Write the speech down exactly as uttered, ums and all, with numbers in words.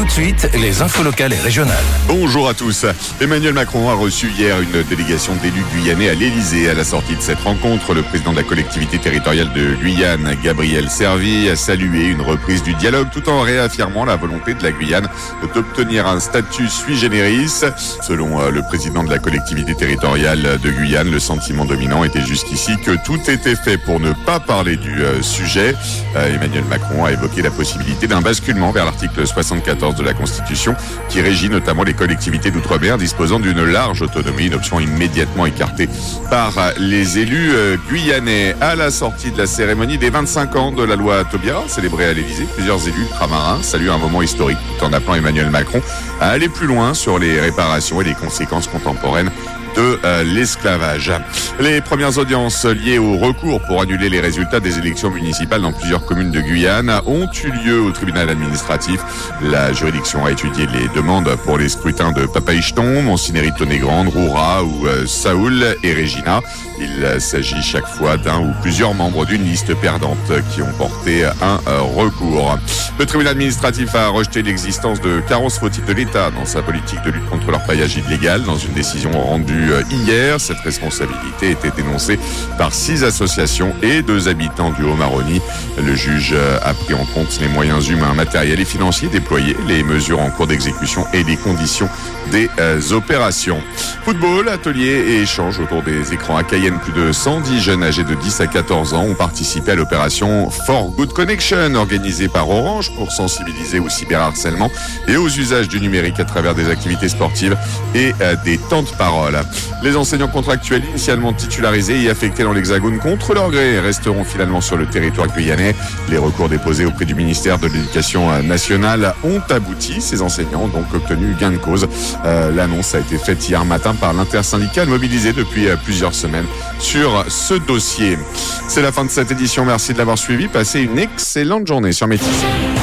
Tout de suite, les infos locales et régionales. Bonjour à tous. Emmanuel Macron a reçu hier une délégation d'élus guyanais à l'Élysée. À la sortie de cette rencontre, le président de la collectivité territoriale de Guyane, Gabriel Servit, a salué une reprise du dialogue tout en réaffirmant la volonté de la Guyane d'obtenir un statut sui generis. Selon le président de la collectivité territoriale de Guyane, le sentiment dominant était jusqu'ici que tout était fait pour ne pas parler du sujet. Emmanuel Macron a évoqué la possibilité d'un basculement vers l'article soixante-quatorze de la Constitution qui régit notamment les collectivités d'outre-mer disposant d'une large autonomie, une option immédiatement écartée par les élus guyanais. À la sortie de la cérémonie des vingt-cinq ans de la loi Taubira, célébrée à l'Élysée, plusieurs élus ultramarins saluent un moment historique tout en appelant Emmanuel Macron à aller plus loin sur les réparations et les conséquences contemporaines de euh, l'esclavage. Les premières audiences liées au recours pour annuler les résultats des élections municipales dans plusieurs communes de Guyane ont eu lieu au tribunal administratif. La juridiction a étudié les demandes pour les scrutins de Papaicheton, Montsinéry-Tonnet-Grande, Roura ou euh, Saoul et Regina. Il s'agit chaque fois d'un ou plusieurs membres d'une liste perdante qui ont porté un euh, recours. Le tribunal administratif a rejeté l'existence de carences fautives de l'État dans sa politique de lutte contre l'orpaillage illégal dans une décision rendue hier. Cette responsabilité était dénoncée par six associations et deux habitants du Haut-Maroni. Le juge a pris en compte les moyens humains, matériels et financiers déployés, les mesures en cours d'exécution et les conditions des euh, opérations. Football, atelier et échange autour des écrans à Cayenne. Plus de cent dix jeunes âgés de dix à quatorze ans ont participé à l'opération For Good Connection organisée par Orange pour sensibiliser au cyberharcèlement et aux usages du numérique à travers des activités sportives et euh, des temps de parole. Les enseignants contractuels initialement titularisés et affectés dans l'Hexagone contre leur gré resteront finalement sur le territoire guyanais. Les recours déposés auprès du ministère de l'Éducation nationale ont abouti. Ces enseignants ont donc obtenu gain de cause. Euh, l'annonce a été faite hier matin par l'intersyndicale mobilisé depuis euh, plusieurs semaines sur ce dossier. C'est la fin de cette édition. Merci de l'avoir suivi. Passez une excellente journée sur Métis.